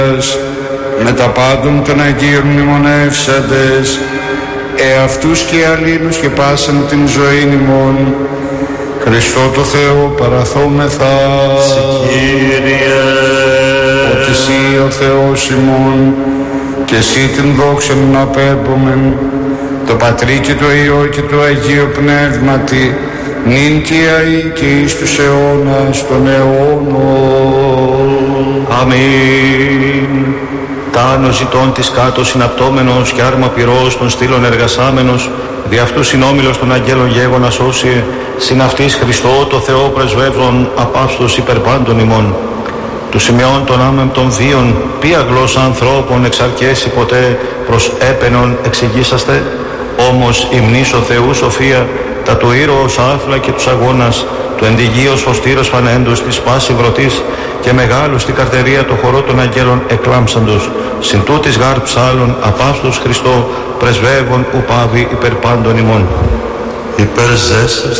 με τα πάντων των Αγίων μνημονεύσαντες, εαυτούς και αλλήλους και πάσαν την ζωήν ημών, Χριστό το Θεό παραθόμεθα. Κύριε, ότι Συ ο Θεός ημών, και Συ την δόξα να απέμπομεν, το Πατρί και το Υιό και το Αγίο Πνεύματι, νυν και αεί και εις τους αιώνας των αιώνων. αμήν. Τάνος ζητών της κάτω συναπτώμενος και άρμα πυρός των στήλων εργασάμενος, δι' αυτού συνόμιλος των αγγέλων γέγονας όσοι, συν αυτής Χριστό το Θεό πρεσβεύων απαύστος υπερπάντων ημών. Του σημειών των άμεμπτων βίων, ποια γλώσσα ανθρώπων εξαρκέσει ποτέ προς έπαινον εξηγήσαστε, όμως υμνής ο Θεού σοφία, τα του ήρωος άφλα και τους αγώνας, του ενδυγίος φωστήρος φανέντος της πάση βρωτής και μεγάλου στην καρτερία το χορό των αγγέλων εκλάμψαντος, συν τούτης γάρ ψάλων απαύστος Χριστό, πρεσβεύων ουπάβη υπερπάντων ημών. Υπερζέσας